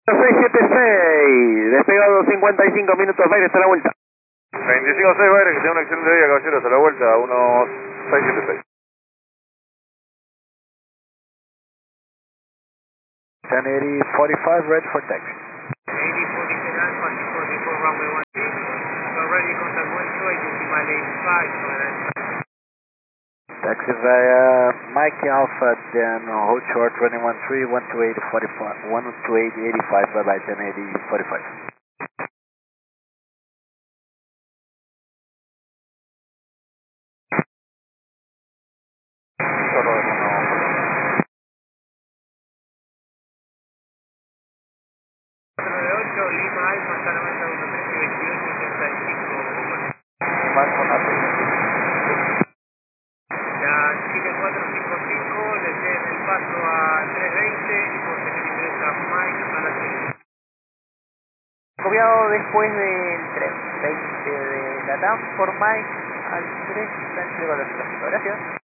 676, despegado 55 minutos de aire hasta la vuelta. 25-6 Baire, que tenga un excelente día, caballeros, a la vuelta, 1676. 1080-45, ready for taxi. 80-47 Alpha, 244 runway 16, already contact 128, decimal 85, Taxi via Mike Alpha, then hold short running 13, 128-45, 128-85, bye bye, 1080-45. Lima Alfa, Santa Marta 13, 28, 85. Marco Nato. La Chile 455, le ceden el paso a 320 y posterior ingresa Mike a la Chile. Copiado después del 320 de la TAM por Mike al 3 de Gracias.